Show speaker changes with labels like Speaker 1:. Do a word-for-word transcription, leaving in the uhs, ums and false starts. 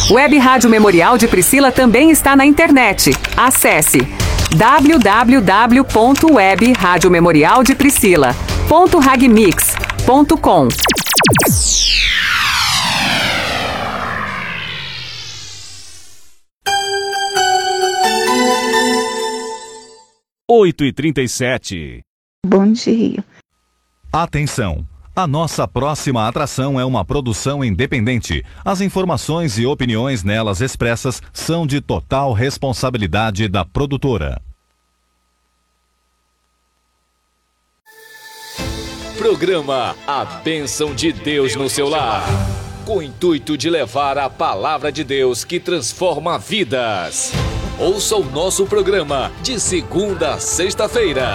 Speaker 1: Web Rádio Memorial de Priscila também está na internet. Acesse w w w ponto web rádio memorial de priscila ponto ragmix ponto com.
Speaker 2: oito e trinta e sete.
Speaker 3: Bom dia.
Speaker 4: Atenção! A nossa próxima atração é uma produção independente. As informações e opiniões nelas expressas são de total responsabilidade da produtora.
Speaker 5: Programa A Bênção de Deus no seu lar, com o intuito de levar a palavra de Deus que transforma vidas. Ouça o nosso programa de segunda a sexta-feira,